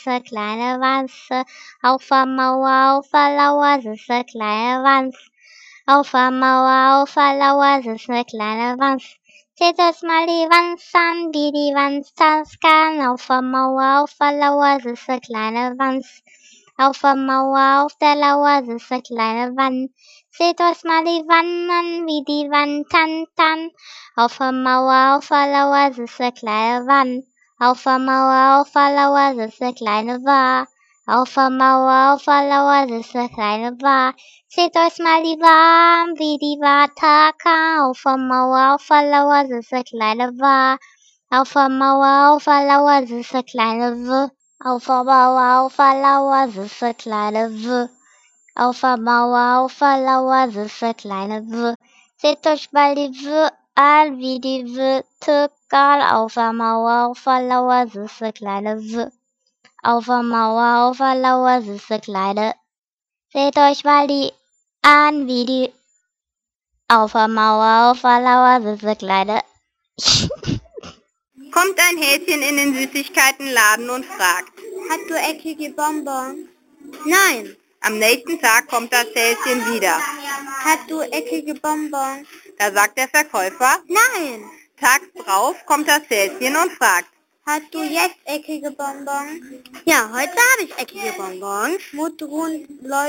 eine kleine Wanze. Auf der Mauer, auf der Lauer sitzt eine kleine Wanze. Auf der Mauer, auf der Lauer sitzt eine kleine Wanze. Seht euch mal die Wanze an, wie die Wanze tanzen kann. Auf der Mauer, auf der Lauer sitzt eine kleine Wanze. Auf der Mauer, auf der Lauer sitzt eine kleine Wanze. Seht euch mal die Wanne an, wie die Wanne tanzt. Auf der Mauer, auf der Lauer sitzt eine kleine Wanne. Auf der Mauer, auf der Lauer sitzt eine kleine Wa. Auf der Mauer, auf der Lauer sitzt eine kleine Wa. Seht euch mal die Wa an, wie die Wa takan. Auf der Mauer, auf der Lauer sitzt eine kleine Wa. Auf der Mauer, auf der Lauer sitzt eine kleine W. Auf der Mauer, auf der Lauer sitzt eine kleine W. Auf der Mauer, auf der Lauer sitzt eine kleine W. Seht euch mal die W an, wie die W takan. Auf der Mauer, auf der Lauer sitzt eine kleine W. Auf der Mauer, auf der Lauer sitzt eine kleine. Seht euch mal die an, wie die. Auf der Mauer, auf der Lauer sitzt eine kleine. Kommt ein Häschen in den Süßigkeitenladen und fragt: Hast du eckige Bonbons? Nein. Am nächsten Tag kommt das Häschen wieder. Hast du eckige Bonbons? Da sagt der Verkäufer: Nein. Tags drauf kommt das Häschen und fragt: Hast du jetzt eckige Bonbons? Ja, heute habe ich eckige Bonbons. Mundrund,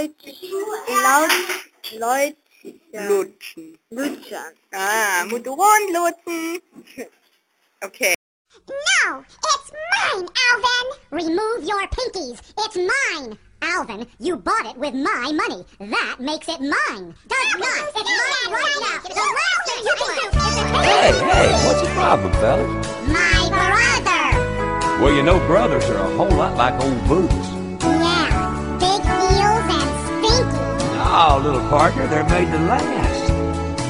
Lutschen. Lutschern. Mundrund, lutschen. Okay. No, it's mine, Alvin! Remove your pinkies. It's mine. Alvin, you bought it with my money. That makes it mine. Does not. It's mine right now. The last thing you can do is to Hey, what's the problem, fellas? my brother. Well, you know brothers are a whole lot like old boots. Yeah, big heels and stinky. Oh, little partner, they're made to last.